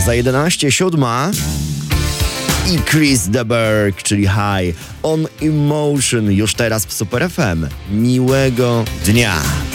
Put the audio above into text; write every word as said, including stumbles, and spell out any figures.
Za jedenaście siódma i Chris de Burgh, czyli High on Emotion, już teraz w Super F M. Miłego dnia.